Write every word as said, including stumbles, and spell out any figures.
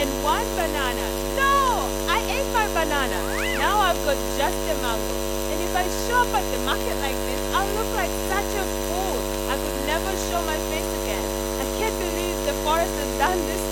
and one banana. No! I ate my banana. Now I've got just a mango. And if I show up at the market like this, I'll look like such a fool. I could never show my face again. I can't believe the forest has done this